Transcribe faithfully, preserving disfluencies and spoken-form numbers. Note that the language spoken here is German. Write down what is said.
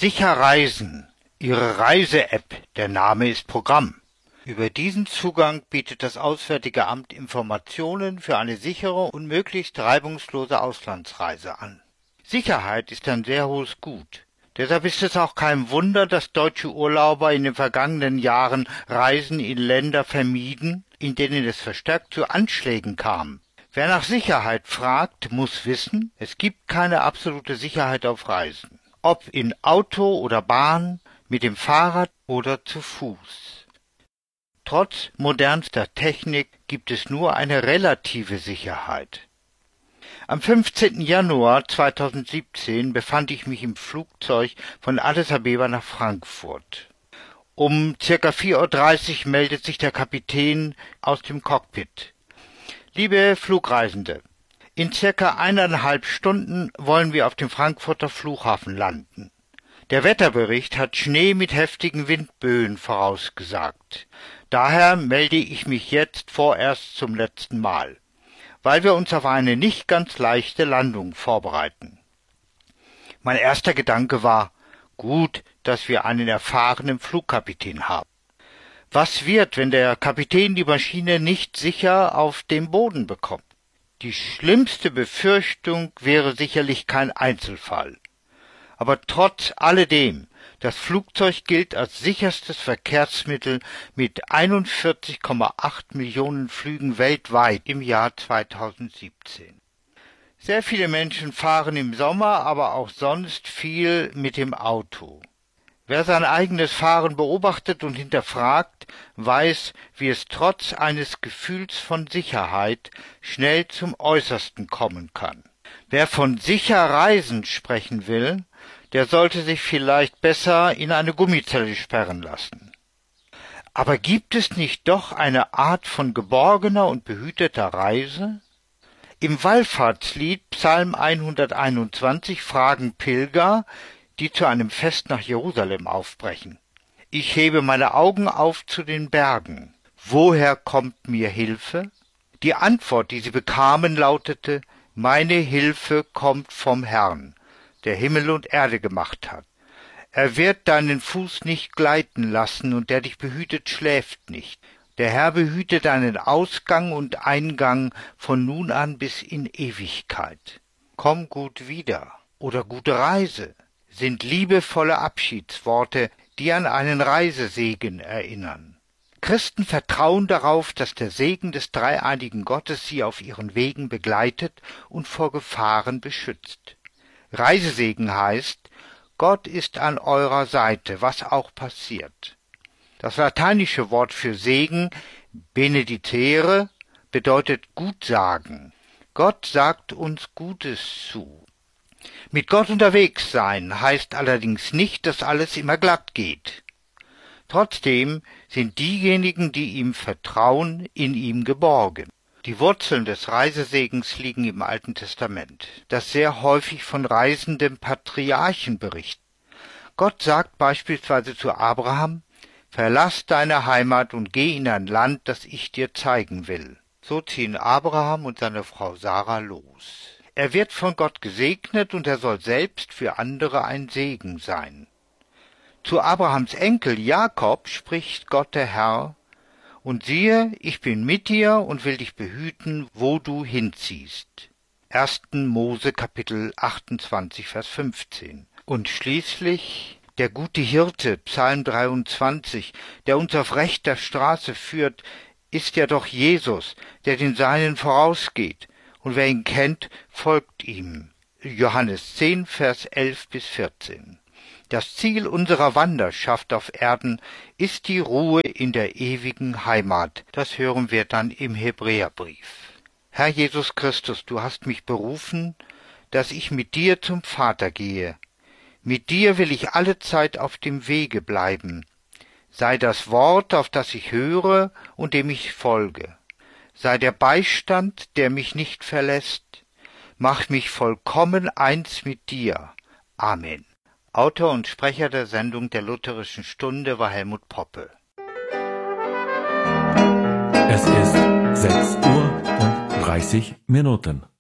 Sicher Reisen, Ihre Reise-App, der Name ist Programm. Über diesen Zugang bietet das Auswärtige Amt Informationen für eine sichere und möglichst reibungslose Auslandsreise an. Sicherheit ist ein sehr hohes Gut. Deshalb ist es auch kein Wunder, dass deutsche Urlauber in den vergangenen Jahren Reisen in Länder vermieden, in denen es verstärkt zu Anschlägen kam. Wer nach Sicherheit fragt, muss wissen, es gibt keine absolute Sicherheit auf Reisen. Ob in Auto oder Bahn, mit dem Fahrrad oder zu Fuß. Trotz modernster Technik gibt es nur eine relative Sicherheit. Am fünfzehnten Januar zweitausendsiebzehn befand ich mich im Flugzeug von Addis Abeba nach Frankfurt. Um circa vier Uhr dreißig meldet sich der Kapitän aus dem Cockpit. Liebe Flugreisende, in circa eineinhalb Stunden wollen wir auf dem Frankfurter Flughafen landen. Der Wetterbericht hat Schnee mit heftigen Windböen vorausgesagt. Daher melde ich mich jetzt vorerst zum letzten Mal, weil wir uns auf eine nicht ganz leichte Landung vorbereiten. Mein erster Gedanke war, gut, dass wir einen erfahrenen Flugkapitän haben. Was wird, wenn der Kapitän die Maschine nicht sicher auf den Boden bekommt? Die schlimmste Befürchtung wäre sicherlich kein Einzelfall. Aber trotz alledem, das Flugzeug gilt als sicherstes Verkehrsmittel mit einundvierzig Komma acht Millionen Flügen weltweit im Jahr zweitausendsiebzehn. Sehr viele Menschen fahren im Sommer, aber auch sonst viel mit dem Auto. Wer sein eigenes Fahren beobachtet und hinterfragt, weiß, wie es trotz eines Gefühls von Sicherheit schnell zum Äußersten kommen kann. Wer von sicher Reisen sprechen will, der sollte sich vielleicht besser in eine Gummizelle sperren lassen. Aber gibt es nicht doch eine Art von geborgener und behüteter Reise? Im Wallfahrtslied Psalm hunderteinundzwanzig fragen Pilger, die zu einem Fest nach Jerusalem aufbrechen. Ich hebe meine Augen auf zu den Bergen. Woher kommt mir Hilfe? Die Antwort, die sie bekamen, lautete, meine Hilfe kommt vom Herrn, der Himmel und Erde gemacht hat. Er wird deinen Fuß nicht gleiten lassen, und der dich behütet, schläft nicht. Der Herr behütet deinen Ausgang und Eingang von nun an bis in Ewigkeit. Komm gut wieder oder gute Reise sind liebevolle Abschiedsworte, die an einen Reisesegen erinnern. Christen vertrauen darauf, dass der Segen des dreieinigen Gottes sie auf ihren Wegen begleitet und vor Gefahren beschützt. Reisesegen heißt, Gott ist an eurer Seite, was auch passiert. Das lateinische Wort für Segen, benedicere, bedeutet Gutsagen. Gott sagt uns Gutes zu. Mit Gott unterwegs sein heißt allerdings nicht, dass alles immer glatt geht. Trotzdem sind diejenigen, die ihm vertrauen, in ihm geborgen. Die Wurzeln des Reisesegens liegen im Alten Testament, das sehr häufig von reisenden Patriarchen berichtet. Gott sagt beispielsweise zu Abraham, verlass deine Heimat und geh in ein Land, das ich dir zeigen will. So ziehen Abraham und seine Frau Sarah los. Er wird von Gott gesegnet und er soll selbst für andere ein Segen sein. Zu Abrahams Enkel Jakob spricht Gott der Herr, und siehe, ich bin mit dir und will dich behüten, wo du hinziehst. ersten Mose Kapitel achtundzwanzig, Vers fünfzehn. Und schließlich der gute Hirte, Psalm dreiundzwanzig, der uns auf rechter Straße führt, ist ja doch Jesus, der den Seinen vorausgeht. Und wer ihn kennt, folgt ihm. Johannes zehn, Vers elf bis vierzehn. Das Ziel unserer Wanderschaft auf Erden ist die Ruhe in der ewigen Heimat. Das hören wir dann im Hebräerbrief. Herr Jesus Christus, du hast mich berufen, dass ich mit dir zum Vater gehe. Mit dir will ich allezeit auf dem Wege bleiben. Sei das Wort, auf das ich höre und dem ich folge. Sei der Beistand, der mich nicht verlässt. Mach mich vollkommen eins mit dir. Amen. Autor und Sprecher der Sendung der Lutherischen Stunde war Helmut Poppe. Es ist sechs Uhr und dreißig Minuten.